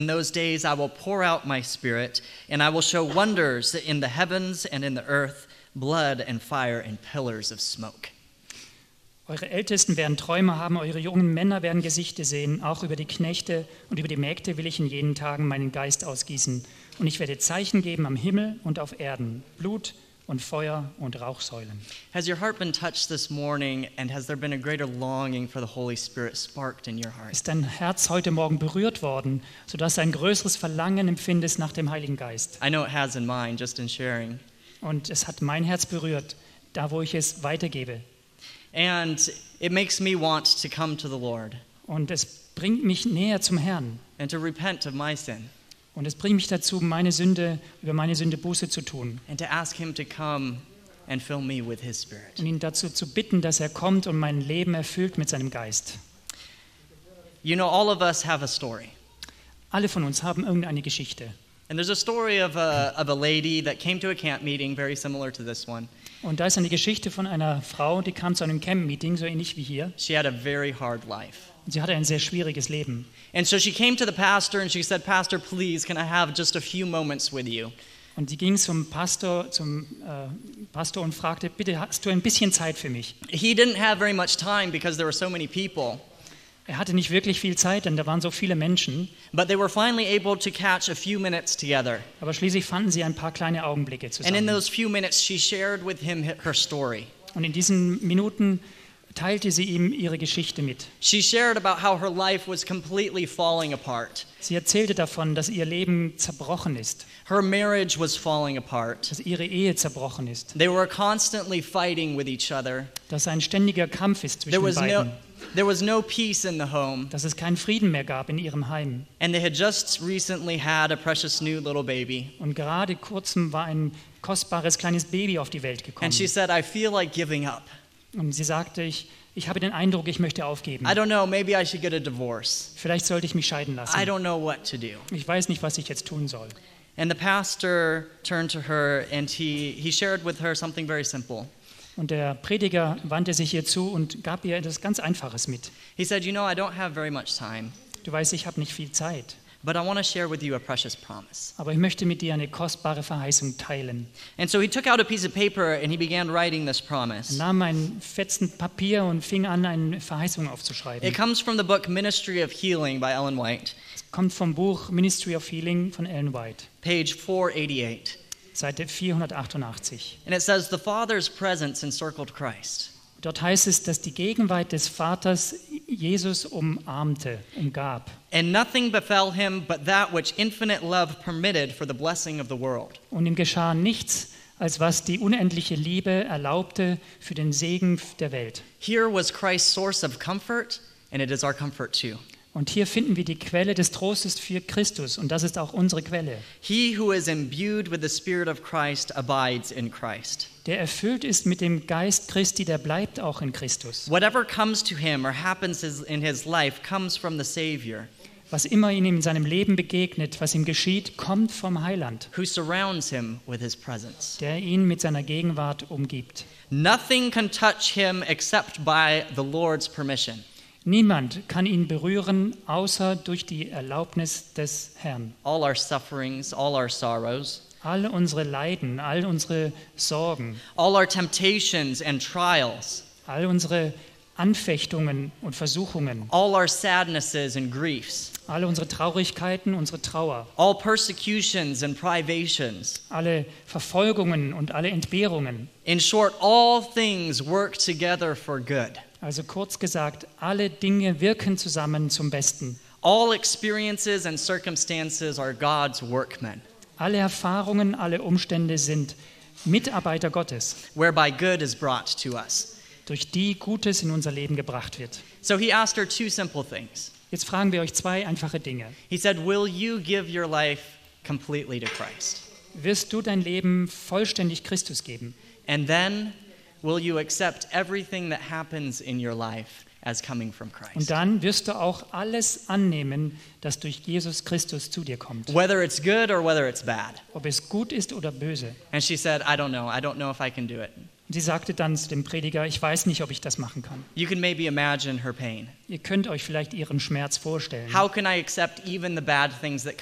In those days I will pour out my spirit, and I will show wonders in the heavens and in the earth, blood and fire and pillars of smoke. Eure Ältesten werden Träume haben, eure jungen Männer werden Gesichter sehen, auch über die Knechte und über die Mägde will ich in jenen Tagen meinen Geist ausgießen. Und ich werde Zeichen geben am Himmel und auf Erden, Blut und Feuer und Rauchsäulen. Has your heart been touched this morning, and has there been a greater longing for the Holy Spirit sparked in your heart? Ist dein Herz heute Morgen berührt worden, sodass du ein größeres Verlangen empfindest nach dem Heiligen Geist? I know it has in mine, just in sharing. Und es hat mein Herz berührt, da wo ich es weitergebe. And it makes me want to come to the Lord Und es bringt mich näher zum Herrn. and to repent of my sin Und es bringt mich dazu, über meine Sünde Buße zu tun. and to ask him to come and fill me with his Spirit. Und ihn dazu zu bitten, dass er kommt und mein Leben erfüllt mit seinem Geist. You know, all of us have a story. Alle von uns haben irgendeine Geschichte. And there's a story of a lady that came to a camp meeting very similar to this one. Und da ist eine Geschichte von einer Frau, die kam zu einem Camp-Meeting, so ähnlich wie hier. She had a very hard life. Und sie hatte ein sehr schwieriges Leben. And so she came to the pastor and she said, "Pastor, please, can I have just a few moments with you?" Und sie ging zum Pastor und fragte, bitte, hast du ein bisschen Zeit für mich? He didn't have very much time because there were so many people. Er hatte nicht wirklich viel Zeit, denn da waren so viele Menschen. But they were finally able to catch a few minutes together. Aber schließlich fanden sie ein paar kleine Augenblicke And in zusammen. those few minutes, she shared with him her story. Und in diesen Minuten teilte sie ihm ihre Geschichte mit. She shared about how her life was completely falling apart. Sie erzählte davon, dass ihr Leben zerbrochen ist, Her marriage was falling apart. dass ihre Ehe zerbrochen ist, They were constantly fighting with each other. dass ein ständiger Kampf ist zwischen beiden, There was no peace in the home. dass es keinen Frieden mehr gab in ihrem Heim. And they had just recently had a precious new little baby. Und gerade kurzem war ein kostbares kleines Baby auf die Welt gekommen. And she said, "I feel like giving up. Und sie sagte, ich habe den Eindruck, ich möchte aufgeben. I don't know, maybe I should get a divorce. Vielleicht sollte ich mich scheiden lassen. I don't know what to do." Ich weiß nicht, was ich jetzt tun soll. And the pastor turned to her and he shared with her something very simple. Und der Prediger wandte sich ihr zu und gab ihr etwas ganz Einfaches mit. He said, "You know, I don't have very much time, Du weißt, ich habe nicht viel Zeit, but I want to share with you a precious promise." aber ich möchte mit dir eine kostbare Verheißung teilen. And so he took out a piece of paper and he began writing this Er promise. nahm ein Fetzen Papier und fing an, eine Verheißung aufzuschreiben. It comes from the book Ministry of Healing by Ellen White, Es kommt vom Buch Ministry of Healing von Ellen White, page 488. Seite 488. And it says, "The Father's presence encircled Christ. Dort heißt es, dass die Gegenwart des Vaters Jesus umgab. And nothing befell him but that which infinite love permitted for the blessing of the world." Und ihm geschah nichts, als was die unendliche Liebe erlaubte für den Segen der Welt. Here was Christ's source of comfort, and it is our comfort too. Und hier finden wir die Quelle des Trostes für Christus. Und das ist auch unsere Quelle. He who is imbued with the Spirit of Christ abides in Christ. Der erfüllt ist mit dem Geist Christi, der bleibt auch in Christus. Whatever comes to him or happens in his life comes from the Savior, Was immer ihm in seinem Leben begegnet, was ihm geschieht, kommt vom Heiland, who surrounds him with his presence. der ihn mit seiner Gegenwart umgibt. Nothing can touch him except by the Lord's permission. Niemand kann ihn berühren, außer durch die Erlaubnis des Herrn. All our sufferings, all our sorrows, All unsere Leiden, all unsere Sorgen, all our temptations and trials, all unsere Anfechtungen und Versuchungen, all our sadnesses and griefs, alle unsere Traurigkeiten, unsere Trauer, all persecutions and privations. alle Verfolgungen und alle Entbehrungen. In short, all things work together for good. Also kurz gesagt, alle Dinge wirken zusammen zum Besten. All experiences and circumstances are God's workmen, Alle Erfahrungen, alle Umstände sind Mitarbeiter Gottes, whereby good is brought to us. durch die Gutes in unser Leben gebracht wird. So he asked her two simple things. Jetzt fragen wir euch zwei einfache Dinge. He said, "Will you give your life completely to Christ? Wirst du dein Leben vollständig Christus geben? And then will you accept everything that happens in your life as coming from Und Christ? dann wirst du auch alles annehmen, das durch Jesus Christus zu dir kommt. Whether it's good or whether it's bad." Ob es gut ist oder böse. And she said, "I don't know. I don't know if I can do it." Und sie sagte dann zu dem Prediger, ich weiß nicht, ob ich das machen kann. You can maybe imagine her pain. Ihr könnt euch vielleicht ihren Schmerz vorstellen. How can I accept even the bad things that